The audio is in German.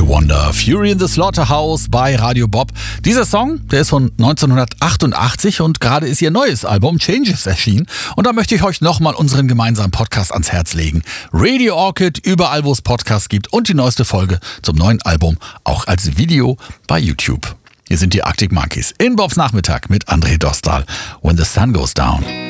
Wonder, Fury in the Slaughterhouse bei Radio Bob. Dieser Song, der ist von 1988 und gerade ist ihr neues Album Changes erschienen. Und da möchte ich euch nochmal unseren gemeinsamen Podcast ans Herz legen. Radio Orchid, überall wo es Podcasts gibt und die neueste Folge zum neuen Album auch als Video bei YouTube. Hier sind die Arctic Monkeys in Bobs Nachmittag mit André Dostal. When the Sun Goes Down.